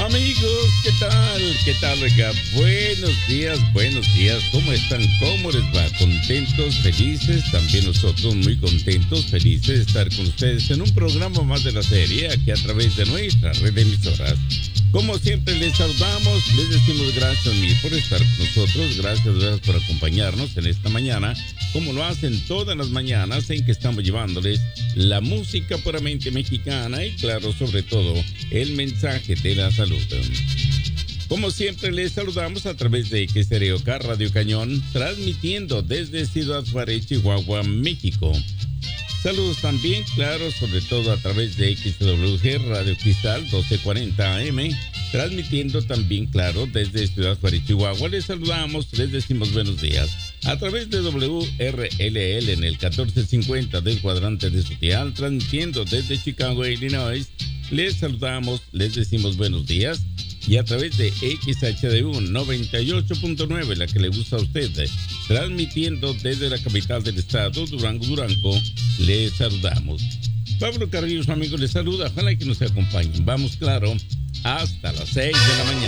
Amigos, ¿qué tal? ¿Qué tal, oiga? Buenos días. ¿Cómo están? ¿Cómo les va? ¿Contentos? ¿Felices? También nosotros muy contentos, felices de estar con ustedes en un programa más de la serie, aquí a través de nuestra red de emisoras. Como siempre les saludamos, les decimos gracias mil por estar con nosotros, gracias por acompañarnos en esta mañana, como lo hacen todas las mañanas en que estamos llevándoles la música puramente mexicana y claro, sobre todo, el mensaje de la salud. Como siempre les saludamos a través de XEREOK Radio Cañón, transmitiendo desde Ciudad Juárez, Chihuahua, México. Saludos también, claro, sobre todo a través de XWG Radio Cristal 1240 AM, transmitiendo también, claro, desde Ciudad Juárez, Chihuahua. Les saludamos, les decimos buenos días. A través de WRLL en el 1450 del cuadrante de Sutial, transmitiendo desde Chicago, Illinois. Les saludamos, les decimos buenos días. Y a través de XHDU 98.9, la que le gusta a usted, transmitiendo desde la capital del estado, Durango, les saludamos. Pablo Carrillo, su amigo, les saluda. Ojalá que nos acompañen. Vamos, claro, hasta las 6 de la mañana.